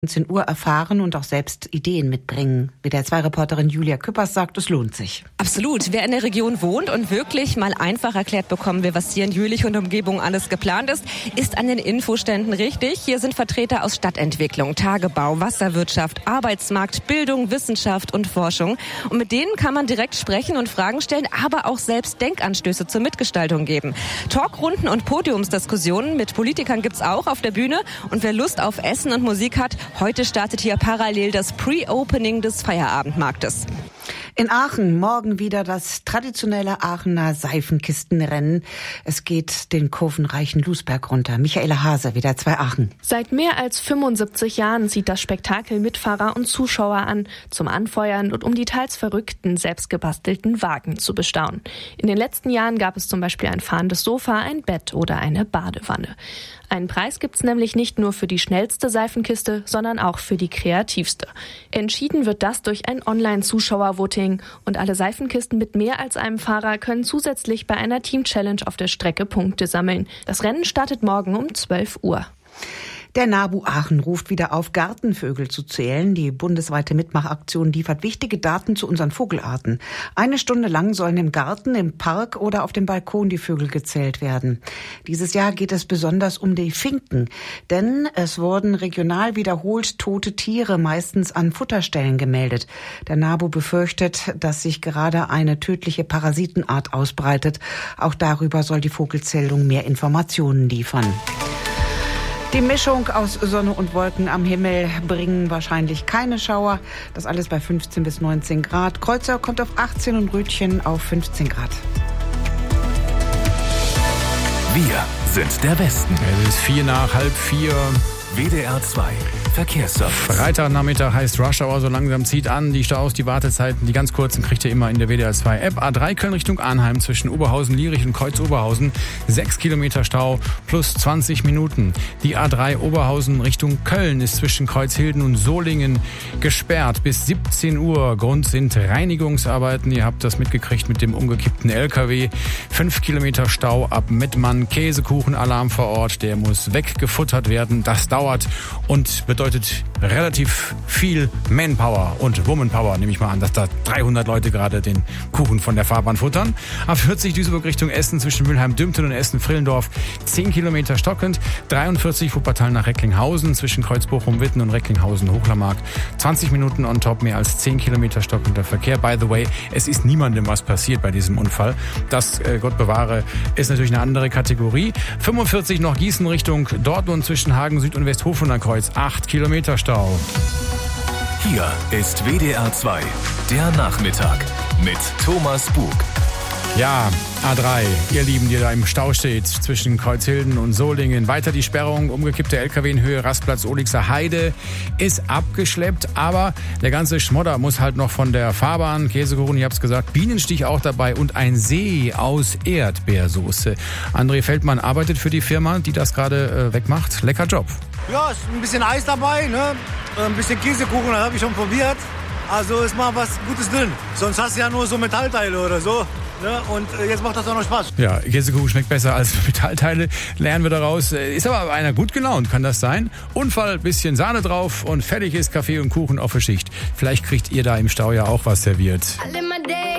19 Uhr erfahren und auch selbst Ideen mitbringen. WDR2-Reporterin Julia Küppers sagt, es lohnt sich. Absolut. Wer in der Region wohnt und wirklich mal einfach erklärt bekommen will, was hier in Jülich und Umgebung alles geplant ist an den Infoständen richtig. Hier sind Vertreter aus Stadtentwicklung, Tagebau, Wasserwirtschaft, Arbeitsmarkt, Bildung, Wissenschaft und Forschung. Und mit denen kann man direkt sprechen und Fragen stellen, aber auch selbst Denkanstöße zur Mitgestaltung geben. Talkrunden und Podiumsdiskussionen mit Politikern gibt's auch auf der Bühne. Und wer Lust auf Essen und Musik hat, heute startet hier parallel das Pre-Opening des Feierabendmarktes. In Aachen morgen wieder das traditionelle Aachener Seifenkistenrennen. Es geht den kurvenreichen Lusberg runter. Michaela Hase, WDR2 Aachen. Seit mehr als 75 Jahren zieht das Spektakel Mitfahrer und Zuschauer an, zum Anfeuern und um die teils verrückten, selbstgebastelten Wagen zu bestaunen. In den letzten Jahren gab es zum Beispiel ein fahrendes Sofa, ein Bett oder eine Badewanne. Einen Preis gibt's nämlich nicht nur für die schnellste Seifenkiste, sondern auch für die kreativste. Entschieden wird das durch ein Online-Zuschauer-Voting und alle Seifenkisten mit mehr als einem Fahrer können zusätzlich bei einer Team-Challenge auf der Strecke Punkte sammeln. Das Rennen startet morgen um 12 Uhr. Der NABU Aachen ruft wieder auf, Gartenvögel zu zählen. Die bundesweite Mitmachaktion liefert wichtige Daten zu unseren Vogelarten. 1 Stunde lang sollen im Garten, im Park oder auf dem Balkon die Vögel gezählt werden. Dieses Jahr geht es besonders um die Finken, denn es wurden regional wiederholt tote Tiere, meistens an Futterstellen, gemeldet. Der NABU befürchtet, dass sich gerade eine tödliche Parasitenart ausbreitet. Auch darüber soll die Vogelzählung mehr Informationen liefern. Die Mischung aus Sonne und Wolken am Himmel bringen wahrscheinlich keine Schauer. Das alles bei 15 bis 19 Grad. Kreuzau kommt auf 18 und Rütchen auf 15 Grad. Wir sind der Westen. Es ist 4:03. WDR 2 Verkehrsservice. Freitagnachmittag heißt Rush Hour, so langsam zieht an. Die Staus, die Wartezeiten, die ganz kurzen kriegt ihr immer in der WDR 2 App. A3 Köln Richtung Arnheim zwischen Oberhausen, Lierich und Kreuz-Oberhausen. 6 Kilometer Stau plus 20 Minuten. Die A3 Oberhausen Richtung Köln ist zwischen Kreuzhilden und Solingen gesperrt bis 17 Uhr. Grund sind Reinigungsarbeiten. Ihr habt das mitgekriegt mit dem umgekippten LKW. 5 Kilometer Stau ab Mettmann. Käsekuchenalarm vor Ort. Der muss weggefuttert werden. Das dauert und bedeutet relativ viel Manpower und Womanpower, nehme ich mal an, dass da 300 Leute gerade den Kuchen von der Fahrbahn futtern. A40 Duisburg Richtung Essen zwischen Mülheim-Dümten und Essen-Frillendorf 10 Kilometer stockend. 43 Wuppertal nach Recklinghausen zwischen Kreuzbochum-Witten und Recklinghausen-Hochlermark. 20 Minuten on top, mehr als 10 Kilometer stockender Verkehr. By the way, es ist niemandem was passiert bei diesem Unfall. Das, Gott bewahre, ist natürlich eine andere Kategorie. 45 noch Gießen Richtung Dortmund zwischen Hagen Süd und Westhofen Kreuz. 8 Kilometer Stau. Hier ist WDR 2, der Nachmittag mit Thomas Bug. Ja, A3, ihr Lieben, die da im Stau steht zwischen Kreuzhilden und Solingen. Weiter die Sperrung, umgekippte LKW in Höhe Rastplatz Olixer Heide ist abgeschleppt, aber der ganze Schmodder muss halt noch von der Fahrbahn. Käsekuchen, ich hab's gesagt, Bienenstich auch dabei und ein See aus Erdbeersoße. André Feldmann arbeitet für die Firma, die das gerade wegmacht. Lecker Job. Ja, ist ein bisschen Eis dabei, ne? Ein bisschen Käsekuchen, das habe ich schon probiert. Also ist mal was Gutes drin. Sonst hast du ja nur so Metallteile oder so. Ne? Und jetzt macht das auch noch Spaß. Ja, Käsekuchen schmeckt besser als Metallteile, lernen wir daraus. Ist aber einer gut gelaunt, kann das sein? Unfall, bisschen Sahne drauf und fertig ist Kaffee und Kuchen auf der Schicht. Vielleicht kriegt ihr da im Stau ja auch was serviert.